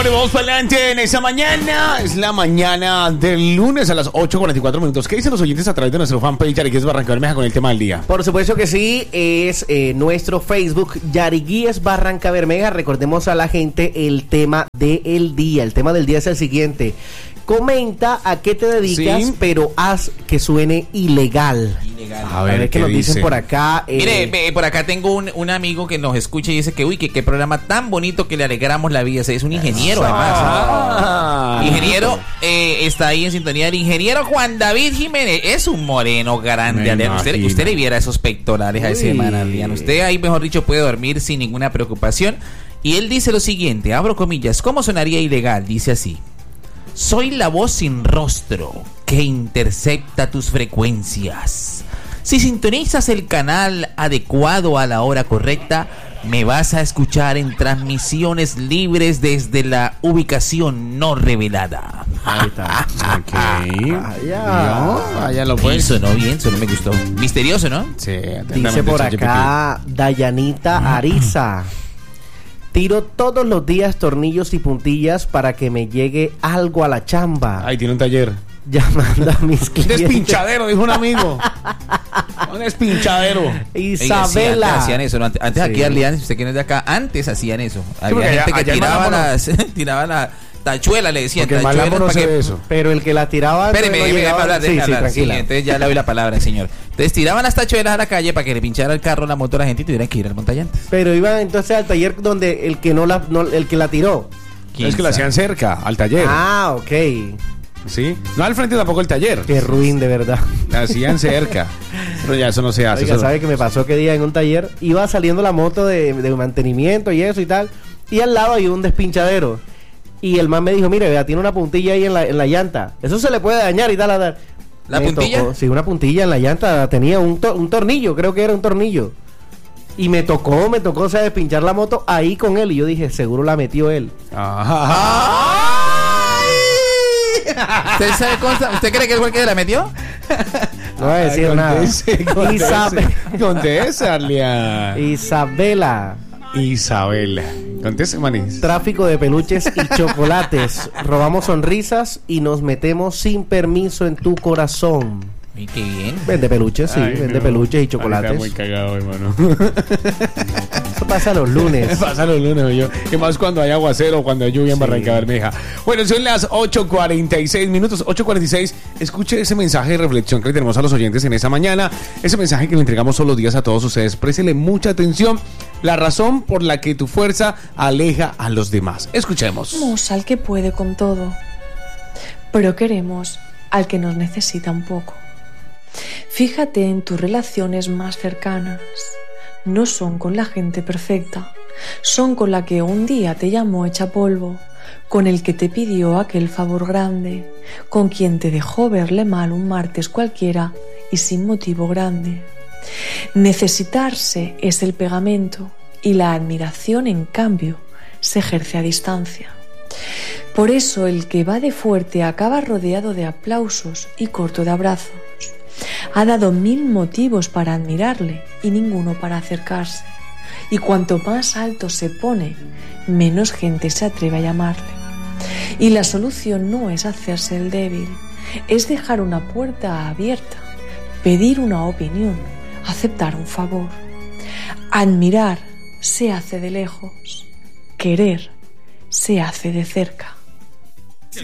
Bueno, vamos para adelante en esa mañana. Es la mañana del lunes a las 8:44 minutos. ¿Qué dicen los oyentes a través de nuestro fanpage Yariguíes Barranca Bermeja con el tema del día? Por supuesto que sí, es nuestro Facebook Yariguíes Barranca Bermeja. Recordemos a la gente el tema del día. El tema del día es el siguiente. Comenta a qué te dedicas, sí, pero haz que suene ilegal. A ver qué nos dicen por acá. Mire, por acá tengo un amigo que nos escucha y dice que uy, que qué programa tan bonito que le alegramos la vida. Es un ingeniero, además. Ingeniero, está ahí en sintonía. El ingeniero Juan David Jiménez es un moreno grande. Usted le viera esos pectorales a ese man, Adrián. Usted ahí, mejor dicho, puede dormir sin ninguna preocupación. Y él dice lo siguiente, abro comillas, ¿cómo sonaría ilegal? Dice así: soy la voz sin rostro que intercepta tus frecuencias. Si sintonizas el canal adecuado a la hora correcta, me vas a escuchar en transmisiones libres desde la ubicación no revelada. Ahí está. Allá lo puedes. Sonó bien, sonó, me gustó. Misterioso, ¿no? Sí. Dice por acá Dayanita Ariza: tiro todos los días tornillos y puntillas para que me llegue algo a la chamba. Ahí tiene un taller. Llamando a mis clientes. Un despinchadero, dijo un amigo. Un despinchadero. Isabela. Antes hacían eso, ¿no? Antes sí. Aquí, Arleán, si usted quiere de acá, antes hacían eso. Había gente que tiraba la tachuela, le decían. Porque tachuela no se ve eso. Pero el que la tiraba. Espéreme, déjame hablar. Tranquila. Sí, entonces ya le doy la palabra, señor. Entonces tiraban las tachuelas a la calle para que le pinchara el carro, la moto a la gente y tuvieran que ir al montallantes. Pero iban entonces al taller donde el que el que la tiró. Es que la hacían cerca, al taller. Ah, ok. Sí, no al frente tampoco el taller. Qué ruin, de verdad. La hacían cerca. Pero ya eso no se hace. Oiga, ¿sabe qué me pasó? Que día en un taller iba saliendo la moto de mantenimiento y eso y tal, y al lado había un despinchadero. Y el man me dijo, mire, vea, tiene una puntilla ahí en la llanta. Eso se le puede dañar y tal. ¿La puntilla? Tocó, sí, una puntilla en la llanta. Tenía un tornillo, creo que era un tornillo. Y me tocó, o sea, despinchar la moto ahí con él. Y yo dije, seguro la metió él. ¿Usted cree que él fue el que la metió? No voy a decir nada. Isabela. Contese, manis. Tráfico de peluches y chocolates. Robamos sonrisas y nos metemos sin permiso en tu corazón. Y qué bien. Vende peluches, sí. Vende peluches y chocolates. Está muy cagado, hermano. Eso pasa los lunes. Pasa los lunes, yo. ¿Qué más cuando hay aguacero o cuando hay lluvia en Barranca Bermeja? Bueno, son las 8:46 minutos. 8:46. Escuche ese mensaje de reflexión que le tenemos a los oyentes en esa mañana. Ese mensaje que le entregamos todos los días a todos ustedes. Préstele mucha atención. La razón por la que tu fuerza aleja a los demás. Escuchemos. Queremos al que puede con todo, pero queremos al que nos necesita un poco. Fíjate en tus relaciones más cercanas. No son con la gente perfecta, son con la que un día te llamó hecha polvo, con el que te pidió aquel favor grande, con quien te dejó verle mal un martes cualquiera y sin motivo grande. Necesitarse es el pegamento y la admiración, en cambio, se ejerce a distancia. Por eso el que va de fuerte acaba rodeado de aplausos y corto de abrazos. Ha dado 1000 motivos para admirarle y ninguno para acercarse. Y cuanto más alto se pone, menos gente se atreve a llamarle. Y la solución no es hacerse el débil, es dejar una puerta abierta, pedir una opinión, aceptar un favor. Admirar se hace de lejos, querer se hace de cerca.